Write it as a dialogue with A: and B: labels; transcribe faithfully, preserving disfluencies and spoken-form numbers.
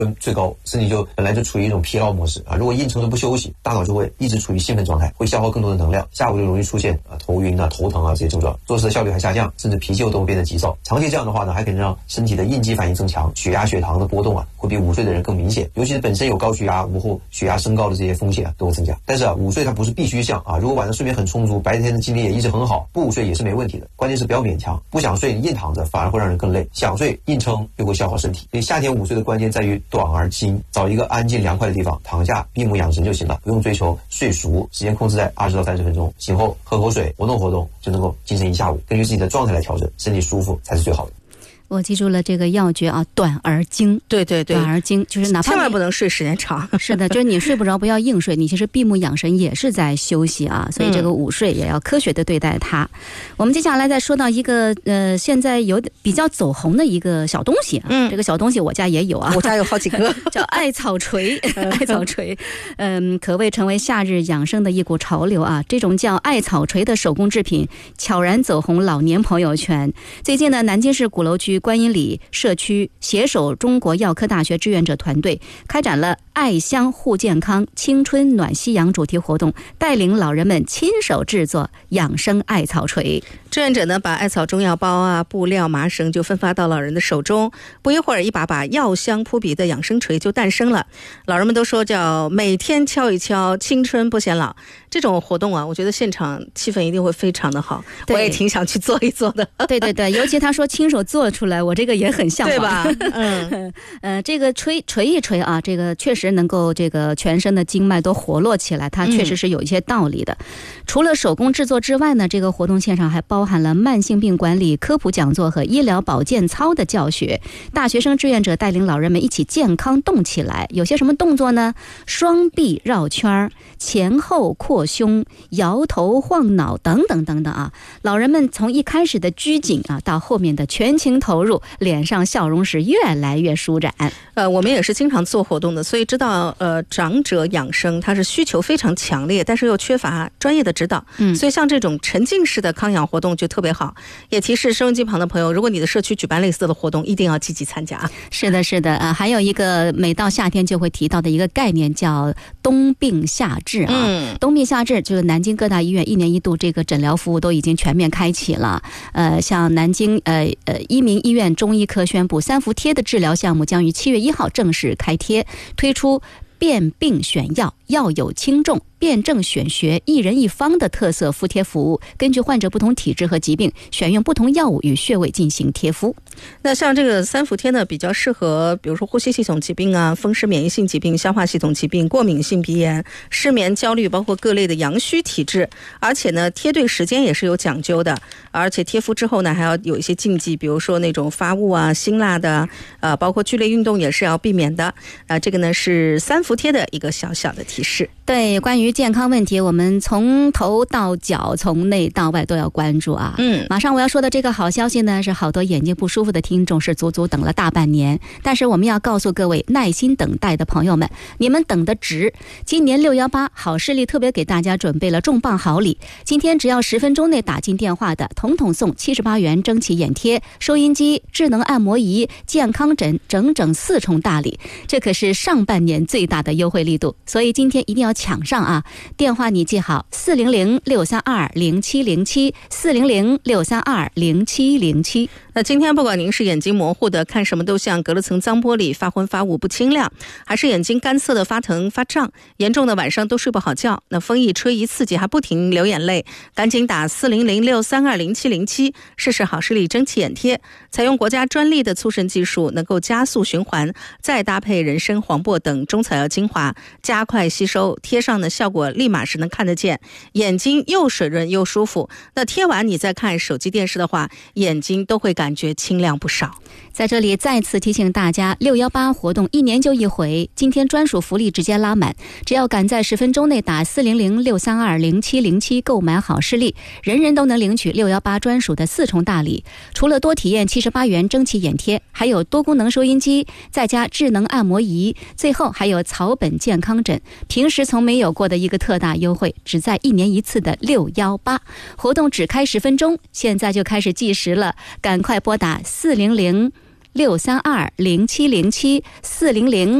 A: 温最高，身体就本来就处于一种疲劳模式啊。如果硬撑着不休息，大脑就会一直处于兴奋状态，会消耗更多的能量，下午就容易出现啊头晕啊、头疼啊这些症状，做事的效率还下降，甚至脾气都会变得急躁。长期这样的话呢，还可能让身体的应激反应增强，血压、血糖的波动啊会比午睡的人更明显，尤其是本身有高血压、午后血压升高的这些风险啊都会增加。但是啊，午睡它不是必须项啊，如果晚上睡眠很充足，白天的精力也一直很好，不午睡也是没问题的。关键是不要勉强，不想睡硬躺着反而会让人更累，想睡硬撑又会消耗身体。所以夏天午睡的关键在于短而精，找一个安静凉快的地方躺下，闭目养神就行了，不用追求睡熟，时间控制在二十到三十分钟，醒后喝口水，活动活动就能够精神一下午，根据自己的状态来调整，身体舒服才是最好的。
B: 我记住了这个要诀啊，短而精。
C: 对对对，
B: 短而精，就是哪怕
C: 千万不能睡时间长。
B: 是的，就是你睡不着不要硬睡，你其实闭目养神也是在休息啊，所以这个午睡也要科学的对待它。嗯、我们接下来再说到一个呃，现在有比较走红的一个小东西啊，嗯，这个小东西我家也有啊，
C: 我家有好几个，
B: 叫艾草锤，艾草锤，嗯，可谓成为夏日养生的一股潮流啊。这种叫艾草锤的手工制品悄然走红老年朋友圈。最近呢，南京市鼓楼区观音里社区携手中国药科大学志愿者团队开展了爱香护健康青春暖夕阳主题活动，带领老人们亲手制作养生艾草锤。
C: 志愿者呢，把艾草中药包啊、布料、麻绳就分发到老人的手中，不一会儿，一把把药香扑鼻的养生锤就诞生了。老人们都说叫每天敲一敲，青春不显老。这种活动啊，我觉得现场气氛一定会非常的好，我也挺想去做一做的。
B: 对对对，尤其他说亲手做出来，我这个也很向往，
C: 对吧？嗯，
B: 呃，这个锤锤一锤啊，这个确实能够这个全身的经脉都活络起来，它确实是有一些道理的。嗯、除了手工制作之外呢，这个活动现场还包含了慢性病管理科普讲座和医疗保健操的教学。大学生志愿者带领老人们一起健康动起来，有些什么动作呢？双臂绕圈、前后扩胸、摇头晃脑等等等等啊！老人们从一开始的拘谨啊，到后面的全情投入，脸上笑容是越来越舒展。
C: 呃，我们也是经常做活动的，所以知道呃，长者养生它是需求非常强烈，但是又缺乏专业的指导。嗯，所以像这种沉浸式的康养活动就特别好。也提示收音机旁的朋友，如果你的社区举办类似的活动，一定要积极参加。
B: 是的，是的啊，还有一个每到夏天就会提到的一个概念叫冬病夏治啊。嗯，冬病夏治就是南京各大医院一年一度这个诊疗服务都已经全面开启了。呃，像南京呃呃一民医院中医科宣布，三伏贴的治疗项目将于七月一号正式开贴，推出辨病选药、药有轻重、辨证选学、一人一方的特色敷贴服务，根据患者不同体质和疾病，选用不同药物与穴位进行贴敷。
C: 那像这个三伏贴呢，比较适合比如说呼吸系统疾病啊、风湿免疫性疾病、消化系统疾病、过敏性鼻炎、失眠、焦虑，包括各类的阳虚体质。而且呢，贴对时间也是有讲究的，而且贴敷之后呢，还要有一些禁忌，比如说那种发物啊、辛辣的，呃，包括剧烈运动也是要避免的。啊、呃，这个呢是三伏贴的一个小小的提示。
B: 对，关于健康问题，我们从头到脚，从内到外都要关注啊。嗯，马上我要说的这个好消息呢，是好多眼睛不舒服的听众是足足等了大半年，但是我们要告诉各位耐心等待的朋友们，你们等得值。今年六一八好视力特别给大家准备了重磅好礼，今天只要十分钟内打进电话的，统统送七十八元蒸汽眼贴、收音机、智能按摩仪、健康枕，整整四重大礼，这可是上半年最大的优惠力度，所以今天一定要抢上啊！电话你记好，四零零六三二零七零七，四零零六三二零七零七。
C: 那今天不管您是眼睛模糊的，看什么都像隔了层脏玻璃，发昏发雾不清亮，还是眼睛干涩的发疼发胀，严重的晚上都睡不好觉，那风一吹一刺激还不停流眼泪，赶紧打四零零六三二零七零七试试好视力蒸汽眼贴。采用国家专利的促渗技术，能够加速循环，再搭配人参、黄柏等中草药精华，加快吸收，贴上的效果立马是能看得见，眼睛又水润又舒服。那贴完你再看手机电视的话，眼睛都会感觉清亮不少。
B: 在这里再次提醒大家，六一八活动一年就一回，今天专属福利直接拉满，只要赶在十分钟内打四零零六三二零七零七购买好视力，人人都能领取六一八专属的四重大礼。除了多体验七十八元蒸汽眼贴，还有多功能收音机，再加智能按摩仪，最后还有草本健康枕，平时从没有过的一个特大优惠，只在一年一次的六一八活动只开十分钟，现在就开始计时了，赶快拨打四零零六三二零七零七四零零